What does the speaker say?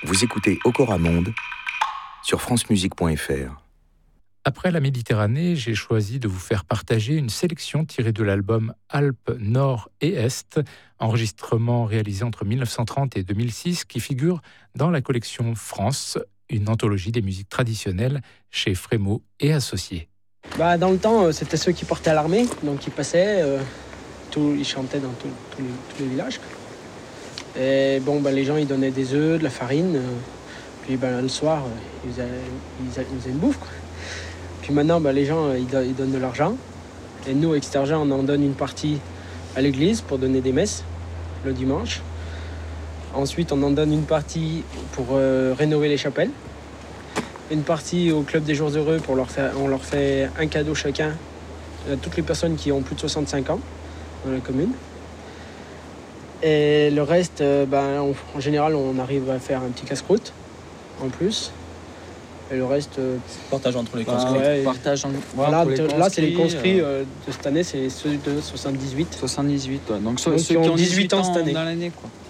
Vous écoutez Okora Monde sur francemusique.fr. Après la Méditerranée, j'ai choisi de vous faire partager une sélection tirée de l'album Alpes Nord et Est, enregistrement réalisé entre 1930 et 2006, qui figure dans la collection France, une anthologie des musiques traditionnelles chez Frémaux et Associés. Dans le temps, c'était ceux qui portaient à l'armée, donc ils passaient, ils chantaient dans tous les villages. Et les gens ils donnaient des œufs, de la farine, puis le soir ils faisaient une bouffe, quoi. Puis maintenant les gens ils donnent de l'argent, et nous avec cet argent on en donne une partie à l'église pour donner des messes le dimanche. Ensuite on en donne une partie pour rénover les chapelles, une partie au club des jours heureux on leur fait un cadeau chacun à toutes les personnes qui ont plus de 65 ans dans la commune. Et le reste, en général, on arrive à faire un petit casse-croûte en plus. Et le reste... Partage entre les conscrits. Là, c'est les conscrits de cette année, c'est ceux de 78. 78, ouais. Donc ceux qui ont 18 ans cette année. Dans l'année, quoi.